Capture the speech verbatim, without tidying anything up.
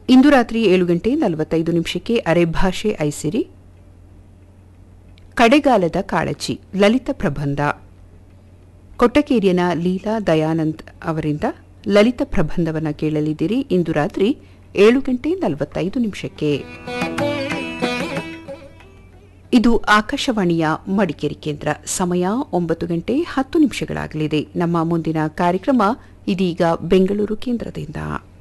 ಇಂದು ರಾತ್ರಿ ಏಳು ಗಂಟೆ ನಲವತ್ತೈದು ನಿಮಿಷಕ್ಕೆ ಅರೆಭಾಷೆ ಐಸಿರಿ, ಕಡೆಗಾಲದ ಕಾಳಜಿ ಲಲಿತ ಪ್ರಬಂಧ, ಕೊಟ್ಟಕೇರಿಯನ ಲೀಲಾ ದಯಾನಂದ್ ಅವರಿಂದ ಲಲಿತ ಪ್ರಬಂಧವನ್ನು ಕೇಳಲಿದ್ದೀರಿ. ಇಂದು ರಾತ್ರಿ ಏಳು ಗಂಟೆ ನಲವತ್ತೈದು ನಿಮಿಷಕ್ಕೆ. ಇದು ಆಕಾಶವಾಣಿಯ ಮಡಿಕೇರಿ ಕೇಂದ್ರ. ಸಮಯ ಒಂಬತ್ತು ಗಂಟೆ ಹತ್ತು ನಿಮಿಷಗಳಾಗಲಿದೆ. ನಮ್ಮ ಮುಂದಿನ ಕಾರ್ಯಕ್ರಮ ಇದೀಗ ಬೆಂಗಳೂರು ಕೇಂದ್ರದಿಂದ.